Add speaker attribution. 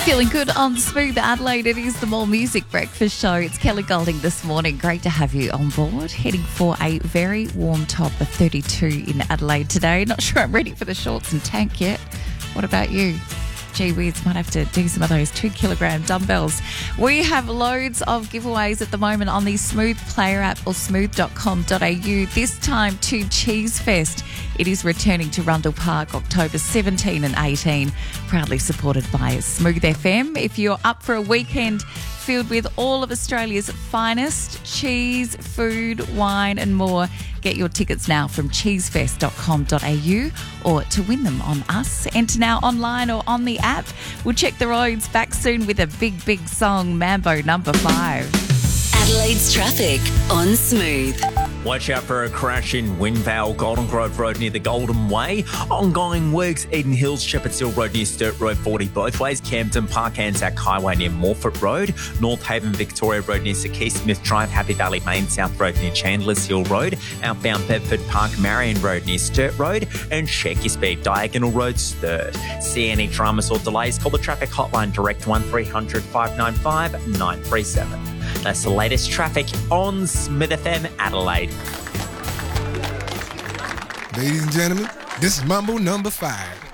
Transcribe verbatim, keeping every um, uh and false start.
Speaker 1: Feeling good on Smooth Adelaide. It is the More Music Breakfast Show. It's Kelly Golding this morning. Great to have you on board. Heading for a very warm top of thirty-two in Adelaide today. Not sure I'm ready for the shorts and tank yet. What about you? Gee whiz, might have to do some of those two kilogram dumbbells. We have loads of giveaways at the moment on the Smooth Player app or smooth dot com dot a u. This time to Cheese Fest. It is returning to Rundle Park October seventeenth and eighteenth, proudly supported by Smooth F M. If you're up for a weekend filled with all of Australia's finest cheese, food, wine and more, get your tickets now from cheese fest dot com dot a u, or to win them on us, enter now online or on the app. We'll check the roads back soon with a big, big song, Mambo number five.
Speaker 2: Adelaide's traffic on Smooth.
Speaker 3: Watch out for a crash in Windvale, Golden Grove Road near the Golden Way. Ongoing works, Eden Hills, Shepherd's Hill Road near Sturt Road forty both ways. Campton Park, Anzac Highway near Morford Road. North Haven, Victoria Road near Sir Keith Smith Drive. Happy Valley Main South Road near Chandler's Hill Road. Outbound Bedford Park, Marion Road near Sturt Road. And check your speed, Diagonal Road, Sturt. See any dramas or delays? Call the traffic hotline direct one three hundred five nine five nine three seven. That's the latest traffic on Smith F M Adelaide.
Speaker 4: Ladies and gentlemen, this is Mambo number five.